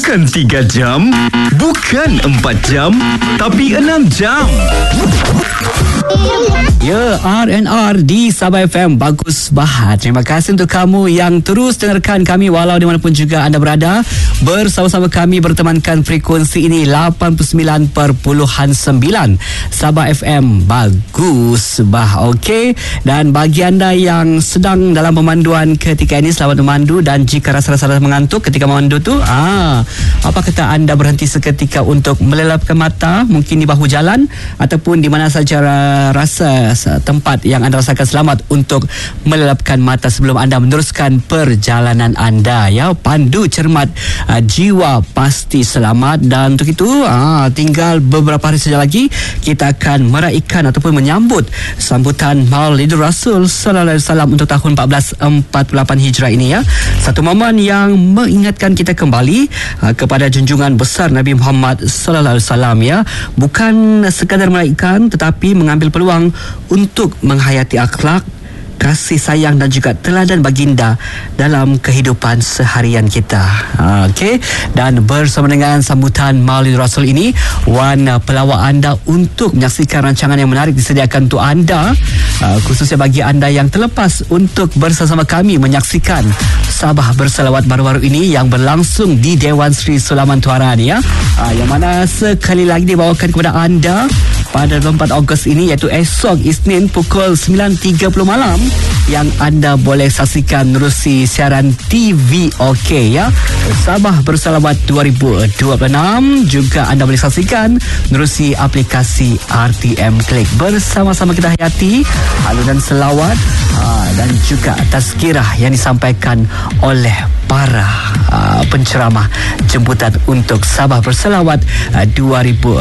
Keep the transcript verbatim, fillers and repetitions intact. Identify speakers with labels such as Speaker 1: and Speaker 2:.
Speaker 1: Bukan tiga jam, bukan empat jam, tapi enam jam.
Speaker 2: Ya, R and R di Sabah F M. Bagus Bahar. Terima kasih untuk kamu yang terus dengarkan kami walau di manapun juga anda berada. Bersama-sama kami bertemankan frekuensi ini lapan puluh sembilan perpuluhan sembilan Sabah F M. Bagus Bah. Okey. Dan bagi anda yang sedang dalam pemanduan ketika ini, selamat memandu. Dan jika rasa-rasa mengantuk ketika memandu tu, ah, apa kata anda berhenti seketika untuk melelapkan mata, mungkin di bahu jalan ataupun di mana saja rasa tempat yang anda rasakan selamat untuk melelapkan mata sebelum anda meneruskan perjalanan anda. Ya, pandu cermat, uh, jiwa pasti selamat. Dan untuk itu uh, tinggal beberapa hari saja lagi kita akan meraihkan ataupun menyambut sambutan Maulidur Rasul sallallahu alaihi wasallam untuk tahun empat belas empat puluh lapan Hijrah ini, ya. Satu momen yang mengingatkan kita kembali uh, kepada junjungan besar Nabi Muhammad sallallahu alaihi wasallam, ya. Bukan sekadar meraihkan tetapi mengambil peluang untuk menghayati akhlak, kasih sayang dan juga teladan baginda dalam kehidupan seharian kita. Okey, dan bersama dengan sambutan Maulid Rasul ini, Wan pelawak anda untuk menyaksikan rancangan yang menarik disediakan untuk anda, uh, khususnya bagi anda yang terlepas untuk bersama kami menyaksikan Sabah Bersalawat baru-baru ini yang berlangsung di Dewan Sri Sulaiman Tuara ni, ya. Uh, yang mana sekali lagi dibawakan kepada anda pada dua puluh empat Ogos ini, iaitu esok Isnin pukul sembilan tiga puluh malam, yang anda boleh saksikan menerusi siaran T V. Okey, ya. Sabah Bersalawat dua ribu dua puluh enam juga anda boleh saksikan menerusi aplikasi R T M Click. Bersama-sama kita hayati alunan selawat aa, dan juga tazkirah yang disampaikan oleh para aa, penceramah jemputan untuk Sabah Bersalawat aa, dua ribu